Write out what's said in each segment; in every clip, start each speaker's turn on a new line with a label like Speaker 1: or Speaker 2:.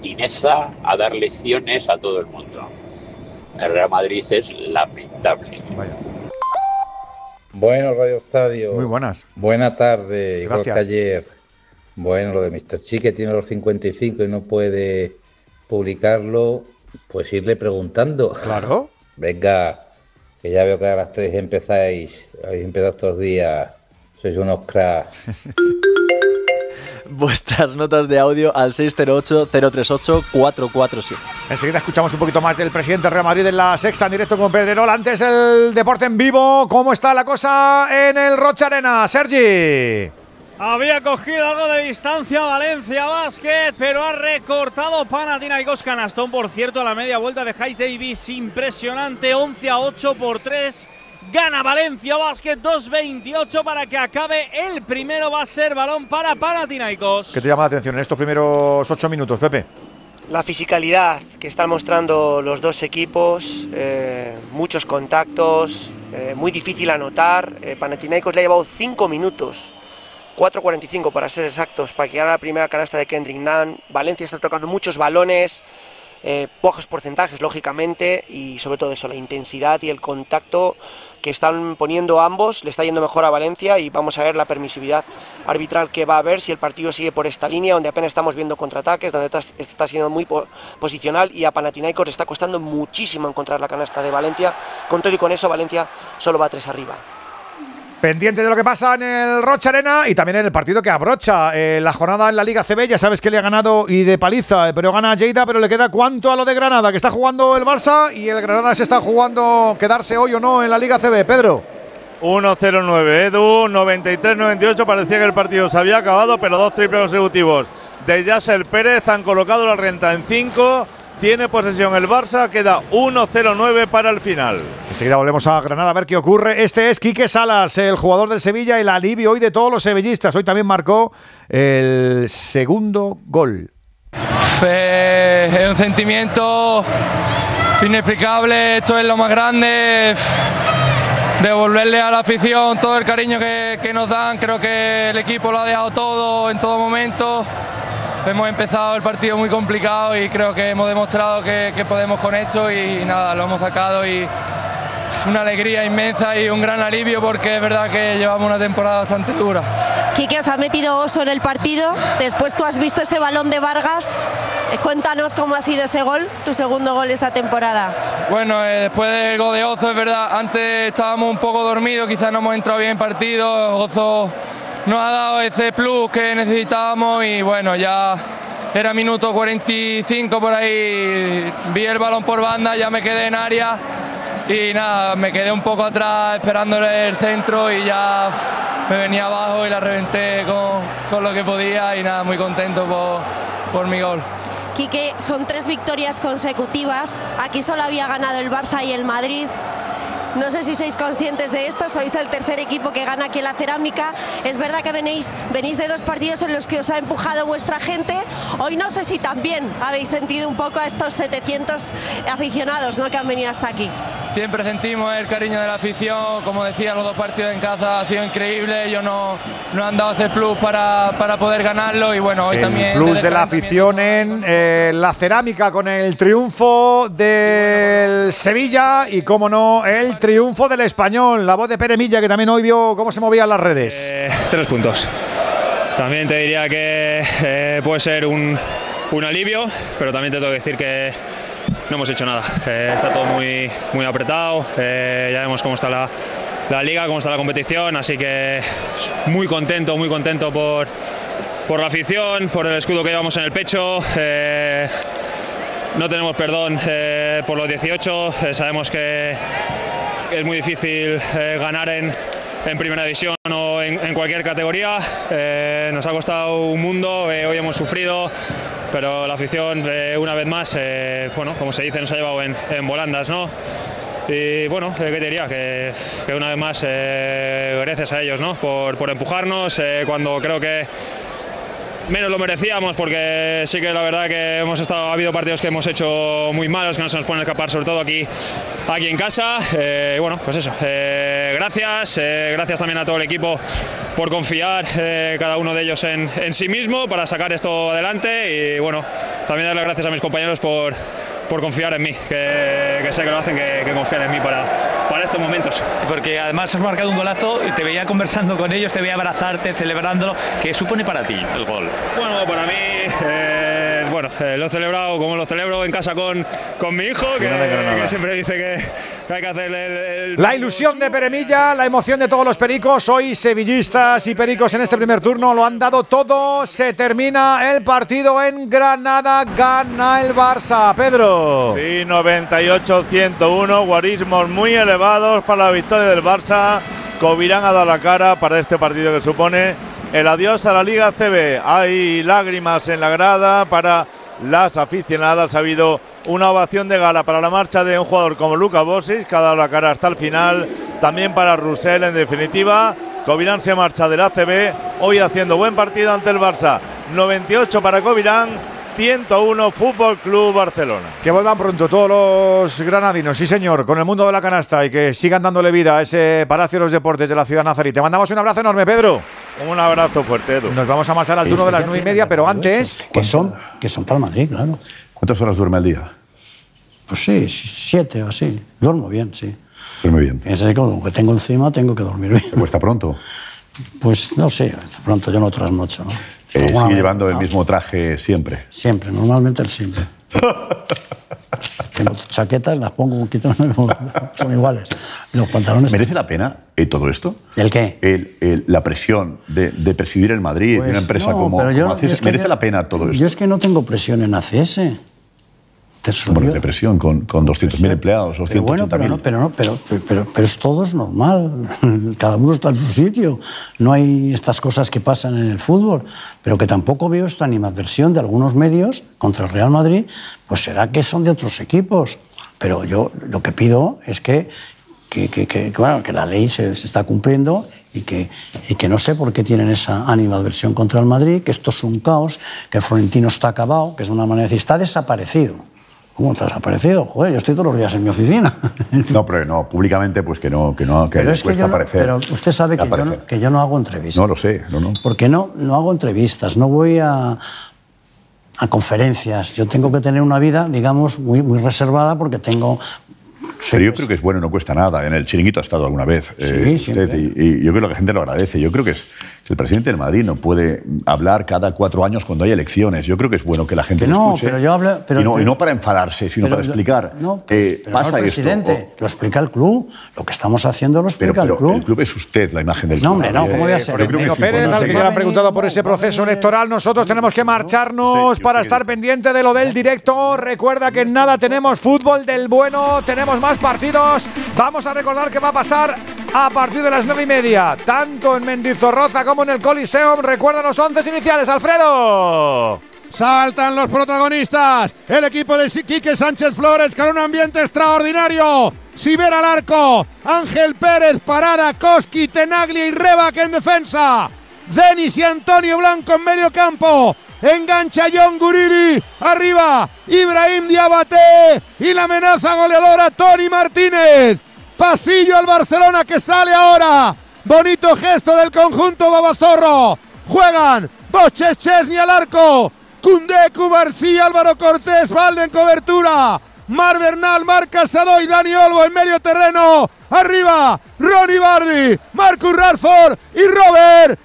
Speaker 1: fineza a dar lecciones a todo el mundo. El Real Madrid es lamentable.
Speaker 2: Vaya.
Speaker 3: Bueno, Radio Estadio.
Speaker 2: Muy buenas.
Speaker 3: Buena tarde, igual
Speaker 2: Gracias.
Speaker 3: que ayer. Bueno, lo de Mr. Chi, que tiene los 55 y no puede publicarlo, pues irle preguntando.
Speaker 2: Claro.
Speaker 3: Venga, que ya veo que a las 3 habéis empezado estos días. Sois unos cracks.
Speaker 4: Vuestras notas de audio al 608-038-447.
Speaker 2: Enseguida escuchamos un poquito más del presidente del Real Madrid en La Sexta, en directo con Pedrerol. Antes el deporte en vivo. ¿Cómo está la cosa en el Rocha Arena, Sergi?
Speaker 5: Había cogido algo de distancia Valencia Basket, pero ha recortado Panathinaikos. Canastón, por cierto, a la media vuelta de Hayes Davis. Impresionante, 11-8 por 3. Gana Valencia Basket, 2.28 para que acabe el primero. Va a ser balón para Panathinaikos.
Speaker 2: ¿Qué te llama la atención en estos primeros 8 minutos, Pepe?
Speaker 6: La fisicalidad que están mostrando los dos equipos, muchos contactos, muy difícil anotar. Panathinaikos le ha llevado 5 minutos, 4.45 para ser exactos, para que haga la primera canasta de Kendrick Nunn. Valencia está tocando muchos balones, pocos porcentajes lógicamente, y sobre todo eso, la intensidad y el contacto que están poniendo ambos le está yendo mejor a Valencia, y vamos a ver la permisividad arbitral que va a haber si el partido sigue por esta línea, donde apenas estamos viendo contraataques, donde está siendo muy posicional, y a Panathinaikos le está costando muchísimo encontrar la canasta de Valencia. Con todo y con eso, Valencia solo va 3 arriba.
Speaker 2: Pendiente de lo que pasa en el Rocha Arena y también en el partido que abrocha la jornada en la Liga CB. Ya sabes que le ha ganado y de paliza, pero gana Lleida, pero le queda cuánto a lo de Granada, que está jugando el Barça, y el Granada se está jugando quedarse hoy o no en la Liga CB. Pedro.
Speaker 7: 1-0-9, Edu, 93-98, parecía que el partido se había acabado, pero 2 triples consecutivos de Yasser Pérez han colocado la renta en 5. Tiene posesión el Barça, queda 1-0-9 para el final.
Speaker 2: Enseguida volvemos a Granada a ver qué ocurre. Este es Quique Salas, el jugador del Sevilla, el alivio hoy de todos los sevillistas. Hoy también marcó el segundo gol.
Speaker 8: Es un sentimiento inexplicable, esto es lo más grande. Devolverle a la afición todo el cariño que nos dan. Creo que el equipo lo ha dejado todo en todo momento. Hemos empezado el partido muy complicado y creo que hemos demostrado que podemos con esto, y nada, lo hemos sacado, y una alegría inmensa y un gran alivio, porque es verdad que llevamos una temporada bastante dura.
Speaker 9: Quique, os ha metido Oso en el partido, después tú has visto ese balón de Vargas. Cuéntanos cómo ha sido ese gol, tu segundo gol esta temporada.
Speaker 8: Bueno, después del gol de Ozo, es verdad, antes estábamos un poco dormidos, quizás no hemos entrado bien en partido. Ozo nos ha dado ese plus que necesitábamos, y bueno, ya era minuto 45 por ahí, vi el balón por banda, ya me quedé en área y nada, me quedé un poco atrás esperándole el centro, y ya me venía abajo y la reventé con lo que podía, y nada, muy contento por mi gol.
Speaker 9: Quique, son 3 victorias consecutivas, aquí solo había ganado el Barça y el Madrid. No sé si sois conscientes de esto, sois el tercer equipo que gana aquí en la Cerámica. Es verdad que venís de 2 partidos en los que os ha empujado vuestra gente. Hoy no sé si también habéis sentido un poco a estos 700 aficionados, ¿no?, que han venido hasta aquí.
Speaker 8: Siempre sentimos el cariño de la afición, como decía, los 2 partidos en casa ha sido increíble. Ellos no han dado ese plus para poder ganarlo, y bueno, hoy también.
Speaker 2: El plus de la afición en la Cerámica, con el triunfo del Sevilla y, como no, el triunfo del Español. La voz de Pere Milla, que también hoy vio cómo se movían las redes.
Speaker 10: 3 puntos. También te diría que puede ser un alivio, pero también te tengo que decir que no hemos hecho nada. Está todo muy apretado. Ya vemos cómo está la liga, cómo está la competición, así que muy contento por la afición, por el escudo que llevamos en el pecho. No tenemos perdón por los 18. Sabemos que es muy difícil ganar en primera división o en cualquier categoría. Nos ha costado un mundo, hoy hemos sufrido, pero la afición, una vez más, bueno, como se dice, nos ha llevado en volandas, ¿no? Y bueno, ¿qué te diría? Que una vez más, gracias a ellos, ¿no?, por empujarnos, cuando creo que menos lo merecíamos, porque sí que la verdad que ha habido partidos que hemos hecho muy malos, que no se nos pueden escapar, sobre todo aquí en casa. Bueno, pues eso, gracias también a todo el equipo por confiar cada uno de ellos en sí mismo para sacar esto adelante, y bueno, también dar las gracias a mis compañeros por confiar en mí, que sé que lo hacen, que confían en mí para estos momentos.
Speaker 11: Porque además has marcado un golazo y te veía conversando con ellos, te veía abrazarte, celebrándolo. ¿Qué supone para ti el gol?
Speaker 10: Bueno, para mí, lo he celebrado como lo celebro en casa con mi hijo, que siempre dice que hay que hacer
Speaker 2: la ilusión de Peremilla, la emoción de todos los pericos. Hoy sevillistas y pericos en este primer turno lo han dado todo. Se termina el partido en Granada, gana el Barça. Pedro.
Speaker 7: Sí, 98-101, guarismos muy elevados para la victoria del Barça. Covirán ha dado la cara para este partido que supone el adiós a la Liga CB. Hay lágrimas en la grada para las aficionadas. Ha habido una ovación de gala para la marcha de un jugador como Luka Bosic, que ha dado la cara hasta el final. También para Roussel. En definitiva, Covirán se marcha del ACB hoy haciendo buen partido ante el Barça. 98 para Covirán, 101 Fútbol Club Barcelona. Que vuelvan pronto todos los granadinos, sí señor, con el mundo de la canasta, y que sigan dándole vida a ese Palacio de los Deportes de la ciudad nazarí. Te mandamos un abrazo enorme, Pedro. Un abrazo fuerte, Edu. Nos vamos a marchar al turno de las 9:30, pero antes…
Speaker 12: Que son para el Madrid, claro.
Speaker 13: ¿Cuántas horas duerme al día?
Speaker 12: Pues sí, 7 o así. Duermo bien, sí.
Speaker 13: Duerme bien.
Speaker 12: Es que con lo que tengo encima tengo que dormir bien.
Speaker 13: ¿Te cuesta pronto?
Speaker 12: Pues no sé, pronto, yo no trasnocho, ¿no?
Speaker 13: ¿Sigue llevando el mismo traje siempre?
Speaker 12: Siempre, normalmente el siempre. Tengo chaquetas, las pongo un poquito, son iguales. Y los pantalones…
Speaker 13: ¿Merece la pena todo esto?
Speaker 12: ¿El qué?
Speaker 13: La presión de presidir el Madrid,
Speaker 12: pues
Speaker 13: de una empresa
Speaker 12: no,
Speaker 13: como ACS. ¿Merece la pena todo esto?
Speaker 12: Yo es que no tengo presión en ACS.
Speaker 13: Bueno, de presión con 200.000 empleados, 280.000.
Speaker 12: Pero todo es normal. Cada uno está en su sitio. No hay estas cosas que pasan en el fútbol. Pero que tampoco veo esta animadversión de algunos medios contra el Real Madrid. Pues será que son de otros equipos. Pero yo lo que pido es que la ley se está cumpliendo y que no sé por qué tienen esa animadversión contra el Madrid, que esto es un caos, que Florentino está acabado, que es una manera de decir, está desaparecido. ¿Cómo te has aparecido? Joder, yo estoy todos los días en mi oficina.
Speaker 13: No, pero no, públicamente pues que
Speaker 12: pero es que aparecer. Pero usted sabe que yo no hago entrevistas.
Speaker 13: No lo sé, no.
Speaker 12: Porque no hago entrevistas, no voy a conferencias. Yo tengo que tener una vida, digamos, muy reservada porque tengo…
Speaker 13: Pero yo creo que es bueno, no cuesta nada. En el Chiringuito ha estado alguna vez.
Speaker 12: Sí, siempre.
Speaker 13: Y yo creo que la gente lo agradece. Yo creo que el presidente del Madrid no puede hablar cada 4 años cuando hay elecciones. Yo creo que es bueno que la gente lo escuche.
Speaker 12: Pero yo hablo,
Speaker 13: y no para enfadarse, sino para explicar.
Speaker 12: Pasa no el presidente, esto. Lo explica el club. Lo que estamos haciendo lo explica el club.
Speaker 13: El club es usted, la imagen del club.
Speaker 12: No, hombre, no, ¿cómo voy a ser?
Speaker 2: Domingo Pérez, al que ya le han preguntado por ese proceso electoral. Nosotros tenemos que marcharnos para estar pendiente de lo del directo. Recuerda que en nada tenemos fútbol del bueno, tenemos más partidos. Vamos a recordar qué va a pasar a partir de las 9:30, tanto en Mendizorroza como en el Coliseum. Recuerda los 11 iniciales, Alfredo.
Speaker 14: Saltan los protagonistas. El equipo de Quique Sánchez Flores con un ambiente extraordinario. Siber al arco. Ángel Pérez, Parada, Koski, Tenaglia y Rebac en defensa. Denis y Antonio Blanco en medio campo. Engancha John Guriri. Arriba Ibrahim Diabaté. Y la amenaza goleadora Toni Martínez. Pasillo al Barcelona que sale ahora. Bonito gesto del conjunto babazorro. Juegan Boches Chesney al arco. Koundé, Cubarsí, Álvaro Cortés, Valde en cobertura. Mar Bernal, Marc Casado y Dani Olmo en medio terreno. Arriba Ronnie Bardi, Marcus Rashford y Robert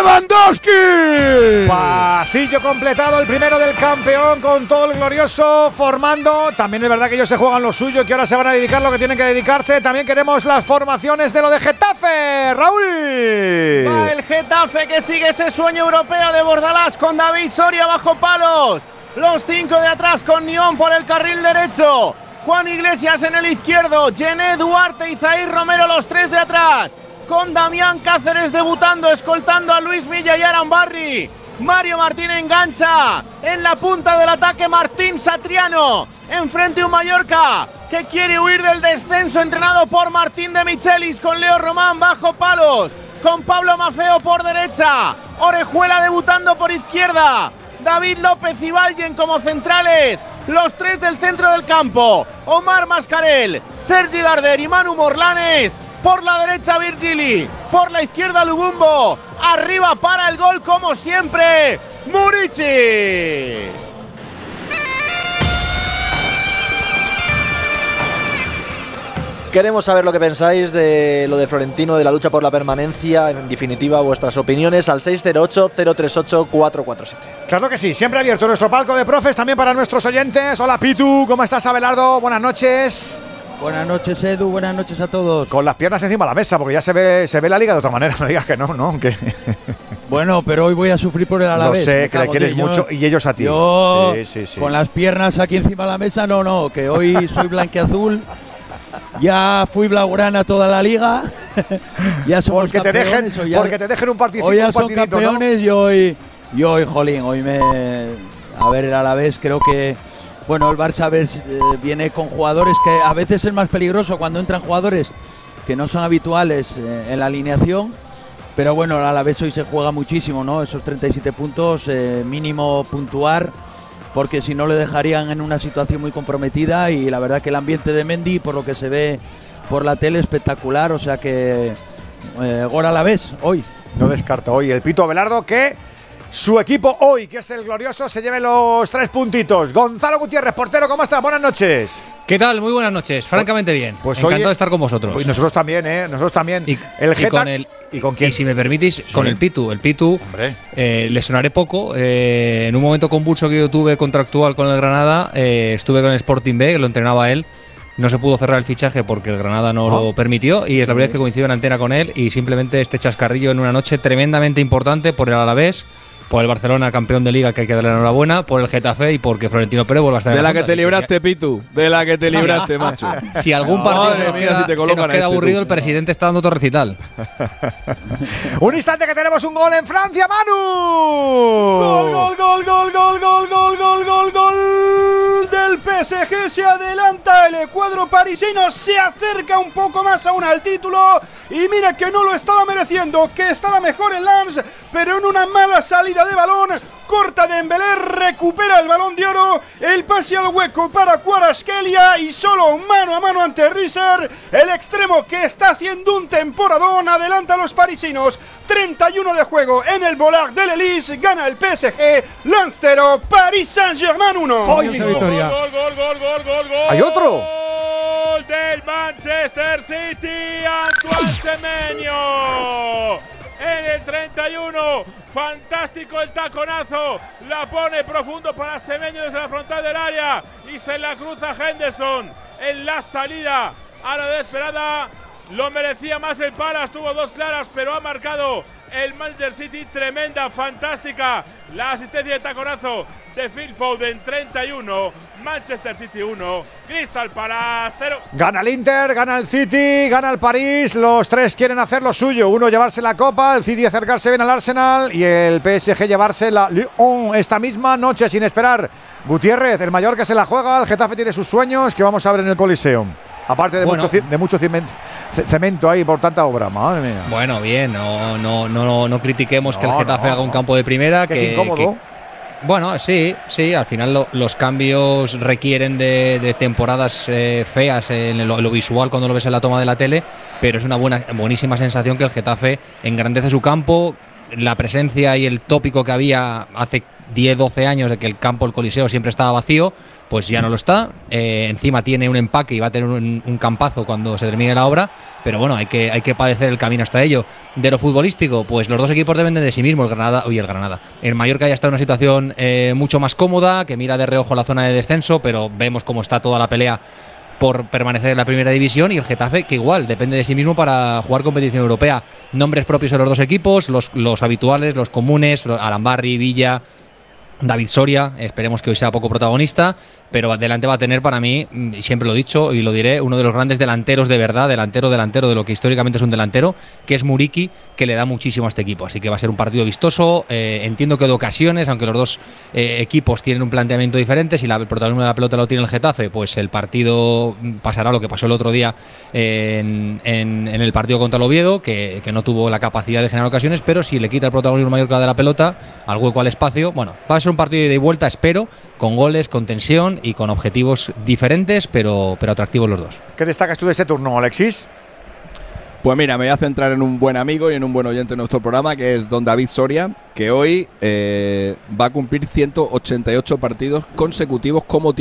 Speaker 14: Lewandowski.
Speaker 2: Pasillo completado, el primero del campeón con todo el glorioso formando. También es verdad que ellos se juegan lo suyo y que ahora se van a dedicar lo que tienen que dedicarse. También queremos las formaciones de lo de Getafe. Raúl.
Speaker 15: Va el Getafe que sigue ese sueño europeo de Bordalás con David Soria bajo palos. Los 5 de atrás con Nión por el carril derecho. Juan Iglesias en el izquierdo. Gené Duarte y Zair Romero los 3 de atrás. Con Damián Cáceres debutando, escoltando a Luis Villa y Arambarri. Mario Martín engancha. En la punta del ataque Martín Satriano. Enfrente un Mallorca que quiere huir del descenso, entrenado por Martín de Michelis con Leo Román bajo palos. con Pablo Mafeo por derecha, Orejuela debutando por izquierda, David López y Vallen como centrales, los tres del centro del campo, Omar Mascarell, Sergi Darder y Manu Morlanes, por la derecha Virgili, por la izquierda Lubumbo, arriba para el gol como siempre, Murici.
Speaker 4: Queremos saber lo que pensáis de lo de Florentino, de la lucha por la permanencia, en definitiva vuestras opiniones al 608-038-447.
Speaker 2: Claro que sí, siempre abierto nuestro palco de profes también para nuestros oyentes. Hola Pitu, ¿cómo estás Abelardo? Buenas noches.
Speaker 16: Buenas noches Edu, buenas noches a todos.
Speaker 2: Con las piernas encima de la mesa, porque ya se ve la liga de otra manera, no digas que no, que…
Speaker 16: Bueno, pero hoy voy a sufrir por el Alavés.
Speaker 2: Lo sé, que le quieres mucho y ellos a ti.
Speaker 16: Yo,
Speaker 2: sí.
Speaker 16: con las piernas aquí encima de la mesa, no, que hoy soy blanquiazul. Ya fui blaugrana toda la liga. Ya somos
Speaker 2: porque
Speaker 16: campeones.
Speaker 2: Porque te dejen un partidito.
Speaker 16: Hoy ya son campeones, ¿no? y hoy, jolín, hoy a ver, el Alavés creo que… Bueno, el Barça viene con jugadores que a veces es más peligroso cuando entran jugadores que no son habituales en la alineación. Pero bueno, el Alavés hoy se juega muchísimo, ¿no? Esos 37 puntos, mínimo puntuar, porque si no le dejarían en una situación muy comprometida, y la verdad que el ambiente de Mendy, por lo que se ve por la tele, espectacular, o sea que gol Alavés hoy.
Speaker 2: No descarto hoy el Pito Abelardo que su equipo hoy, que es el glorioso, se lleve los 3 puntitos. Gonzalo Gutiérrez, portero, ¿cómo estás? Buenas noches.
Speaker 17: ¿Qué tal? Muy buenas noches, francamente bien.
Speaker 2: Pues
Speaker 17: encantado de estar con vosotros.
Speaker 2: Y nosotros también, Nosotros también.
Speaker 17: El Getac,
Speaker 2: ¿Y con quién?
Speaker 17: Y si me permitís, sí, con el Pitu. El Pitu, le sonaré poco. En un momento convulso que yo tuve contractual con el Granada, estuve con el Sporting B, que lo entrenaba él. No se pudo cerrar el fichaje porque el Granada no lo permitió, y es la primera vez que coincido en antena con él, y simplemente este chascarrillo en una noche tremendamente importante por el Alavés, por el Barcelona, campeón de Liga, que hay que darle la enhorabuena, por el Getafe y porque Florentino Pérez vuelve a estar en
Speaker 4: la
Speaker 17: la
Speaker 4: que te libraste, Pitu. De la que te libraste, macho.
Speaker 17: Si algún partido se nos queda aburrido, el presidente está dando otro recital.
Speaker 2: Un instante que tenemos un gol en Francia, Manu.
Speaker 18: Gol del PSG. Se adelanta el cuadro parisino, se acerca un poco más aún al título, y mira que no lo estaba mereciendo, que estaba mejor en Lens, pero en una mala salida de balón, corta Dembélé, recupera el Balón de Oro, el pase al hueco para Kvaratskhelia y solo mano a mano ante Riser, el extremo que está haciendo un temporadón, adelanta a los parisinos. 31 de juego en el Bollard de l'Elysée, gana el PSG, Lens 0, Paris Saint-Germain 1.
Speaker 14: Gol.
Speaker 2: ¿Hay otro?
Speaker 5: Gol del Manchester City, Antoine Semenyo. En el 31, fantástico el taconazo, la pone profundo para Semenyo desde la frontal del área y se la cruza Henderson en la salida a la desesperada. Lo merecía más el Palace, tuvo dos claras, pero ha marcado el Manchester City, tremenda, fantástica la asistencia de taconazo de Phil Foden. 31, Manchester City 1, Crystal Palace 0.
Speaker 2: Gana el Inter, gana el City, gana el París. Los tres quieren hacer lo suyo. Uno llevarse la Copa, el City acercarse bien al Arsenal y el PSG llevarse la Lyon esta misma noche sin esperar. Gutiérrez, el Mallorca se la juega, el Getafe tiene sus sueños que vamos a ver en el Coliseum. Aparte de mucho cemento ahí por tanta obra, madre mía.
Speaker 17: Bueno, bien, no critiquemos que el Getafe haga un campo de primera.
Speaker 2: Que es incómodo.
Speaker 17: Bueno, sí, al final los cambios requieren de temporadas feas en lo visual cuando lo ves en la toma de la tele, pero es una buenísima sensación que el Getafe engrandece su campo. La presencia y el tópico que había hace 10-12 años de que el campo, el Coliseo, siempre estaba vacío, pues ya no lo está. Encima tiene un empaque y va a tener un campazo cuando se termine la obra, pero bueno, hay que padecer el camino hasta ello. De lo futbolístico, pues los dos equipos dependen de sí mismos. El Mallorca ya está en una situación mucho más cómoda, que mira de reojo la zona de descenso, pero vemos cómo está toda la pelea por permanecer en la primera división, y el Getafe, que igual depende de sí mismo para jugar competición europea. Nombres propios de los dos equipos, los habituales, los comunes, Arambarri, Villa, David Soria, esperemos que hoy sea poco protagonista. pero delante va a tener para mí, y siempre lo he dicho y lo diré, uno de los grandes delanteros de verdad, delantero de lo que históricamente es un delantero, que es Muriqui, que le da muchísimo a este equipo. Así que va a ser un partido vistoso, entiendo que de ocasiones, aunque los dos equipos tienen un planteamiento diferente. Si el protagonismo de la pelota lo tiene el Getafe, pues el partido pasará lo que pasó el otro día en el partido contra el Oviedo, que no tuvo la capacidad de generar ocasiones, pero si le quita el protagonismo Mallorca de la pelota, al hueco, al espacio, bueno, va a ser un partido de ida y vuelta, espero, con goles, con tensión y con objetivos diferentes, pero atractivos los dos.
Speaker 2: ¿Qué destacas tú de ese turno, Alexis?
Speaker 19: Pues mira, me voy a centrar en un buen amigo y en un buen oyente de nuestro programa, que es don David Soria, que hoy va a cumplir 188 partidos consecutivos como titular